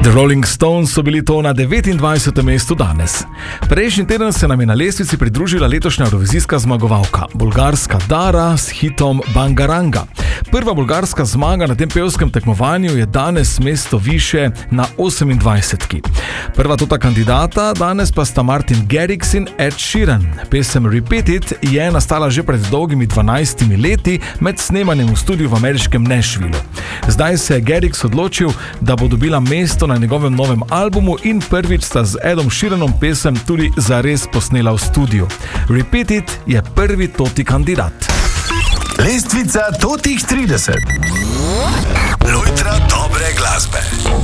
The Rolling Stones so bili to na 29. mestu danes. Prejšnji teden se nam je na lestvici pridružila letošnja evrovizijska zmagovalka, bolgarska Dara s hitom Bangaranga. Prva bolgarska zmaga na tem pevskem tekmovanju je danes mesto više na 28. Prva tota kandidata danes pa sta Martin Garrix in Ed Sheeran. Pesem Repeat It je nastala že pred dolgimi 12 leti med snemanjem v studiu v ameriškem Nashvillu. Zdaj se je Garrix odločil, da bo dobila mesto na njegovem novem albumu in prvič sta z Edom Sheeranom pesem tudi zares posnela v studiu. Repeat It je prvi toti kandidat. Lestvica totih 30. Lojtra dobre glasbe.